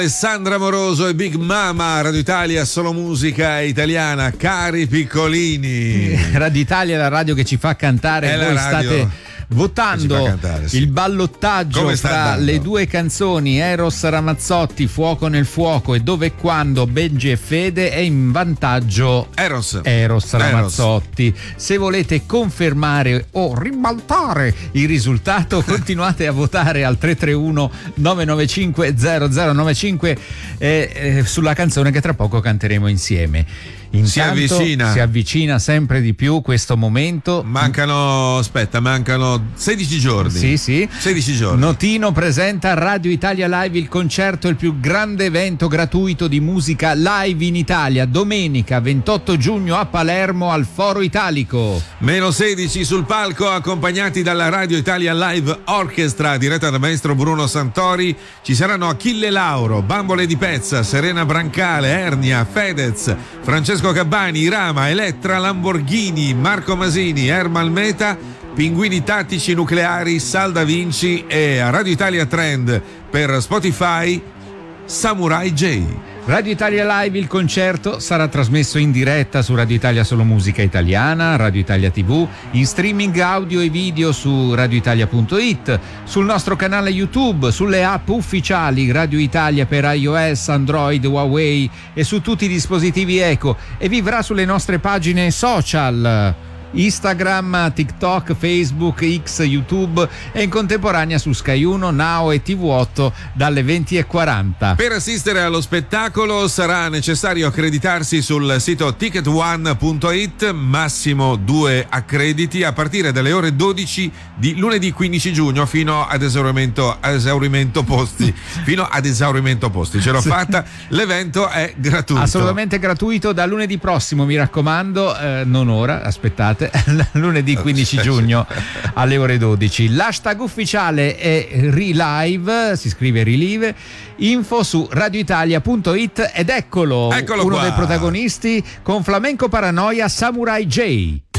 Alessandra Moroso e Big Mama, Radio Italia, solo musica italiana, cari piccolini. Radio Italia è la radio che ci fa cantare, voi state votando cantare, sì. Il ballottaggio fra le due canzoni Eros Ramazzotti, Fuoco nel fuoco e Dove e quando, Benji e Fede, è in vantaggio Eros Ramazzotti. Se volete confermare o ribaltare il risultato continuate a votare al 331 995 0095 sulla canzone che tra poco canteremo insieme. Intanto si avvicina sempre di più questo momento. Mancano 16 giorni. Sì. 16 giorni. Notino presenta Radio Italia Live, il concerto, il più grande evento gratuito di musica live in Italia, domenica 28 giugno a Palermo al Foro Italico. Meno 16 sul palco, accompagnati dalla Radio Italia Live Orchestra diretta da maestro Bruno Santori. Ci saranno Achille Lauro, Bambole di Pezza, Serena Brancale, Ernia, Fedez, Francesco Gabbani, Rama, Elettra, Lamborghini, Marco Masini, Ermal Meta, Pinguini Tattici Nucleari, Sal Da Vinci e a Radio Italia Trend per Spotify Samurai J. Radio Italia Live, il concerto, sarà trasmesso in diretta su Radio Italia Solo Musica Italiana, Radio Italia TV, in streaming audio e video su radioitalia.it, sul nostro canale YouTube, sulle app ufficiali Radio Italia per iOS, Android, Huawei e su tutti i dispositivi Eco, e vivrà sulle nostre pagine social Instagram, TikTok, Facebook, X, YouTube e in contemporanea su Sky 1, Now e TV8 dalle 20:40. Per assistere allo spettacolo sarà necessario accreditarsi sul sito ticketone.it, massimo 2 accrediti a partire dalle ore 12 di lunedì 15 giugno fino ad esaurimento posti. Fino ad esaurimento posti, ce l'ho fatta. L'evento è gratuito. Assolutamente gratuito da lunedì prossimo, mi raccomando, non ora, aspettate. Lunedì 15 giugno alle ore 12. L'hashtag ufficiale è ReLive, si scrive Relive. Info su radioitalia.it ed eccolo uno qua. dei protagonisti con Flamenco Paranoia, Samurai J.